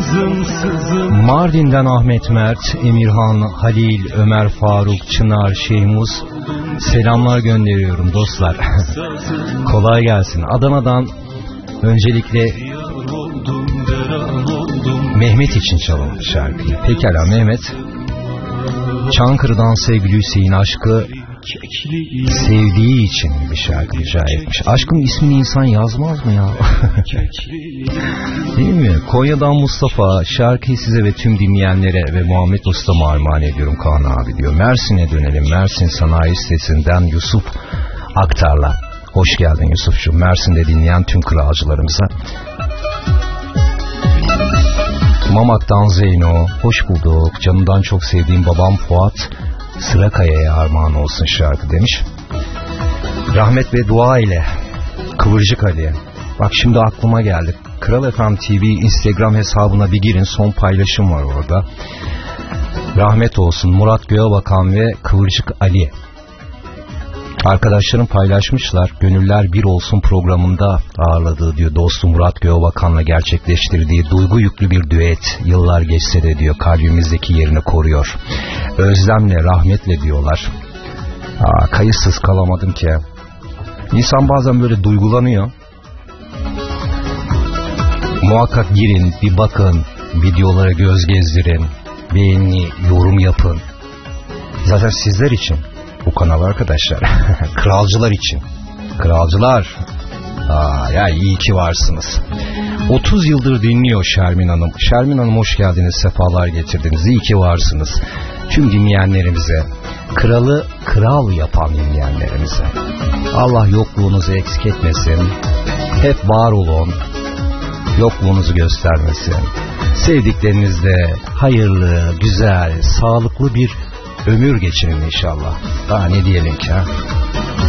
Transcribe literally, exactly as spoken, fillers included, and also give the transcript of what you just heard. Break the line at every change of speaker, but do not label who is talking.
Mardin'den Ahmet Mert, Emirhan, Halil, Ömer Faruk, Çınar, Şeyhmuz selamlar gönderiyorum dostlar. Kolay gelsin. Adana'dan öncelikle Mehmet için çalalım şarkıyı. Pekala Mehmet. Çankırı'dan sevgili Hüseyin, aşkı sevdiği için bir şarkı rica etmiş. Aşkın ismini insan yazmaz mı ya? Değil mi? Konya'dan Mustafa, şarkıyı size ve tüm dinleyenlere ve Muhammed Usta'ma armağan ediyorum Kaan abi diyor. Mersin'e dönelim. Mersin Sanayi Sitesi'nden Yusuf Aktar'la. Hoş geldin Yusuf'cum. Mersin'de dinleyen tüm kralcılarımıza. Mamak'tan Zeyno, hoş bulduk. Canımdan çok sevdiğim babam Fuat Sırakaya'ya armağan olsun şarkı demiş. Rahmet ve dua ile Kıvırcık Ali. Bak şimdi aklıma geldi. Kral F M T V Instagram hesabına bir girin, son paylaşım var orada. Rahmet olsun Murat Göğebakan ve Kıvırcık Ali. Arkadaşlarım paylaşmışlar. Gönüller Bir Olsun programında ağırladığı diyor dostu Murat Göğebakan'la gerçekleştirdiği duygu yüklü bir düet. Yıllar geçse de diyor kalbimizdeki yerini koruyor. Özlemle, rahmetle diyorlar. Aa, kayıtsız kalamadım ki. İnsan bazen böyle duygulanıyor. Muhakkak girin, bir bakın, videolara göz gezdirin, beğeni, yorum yapın. Zaten sizler için bu kanal arkadaşlar. Kralcılar için. Kralcılar. Aa, ya iyi ki varsınız. otuz yıldır dinliyor Şermin Hanım. Şermin Hanım hoş geldiniz, sefalar getirdiniz. İyi ki varsınız. Tüm dinleyenlerimize, kralı kral yapan dinleyenlerimize. Allah yokluğunuzu eksik etmesin. Hep var olun. Yokluğunuzu göstermesin. Sevdiklerinizle hayırlı, güzel, sağlıklı bir ömür geçirin inşallah. Daha ne diyelim ki ha?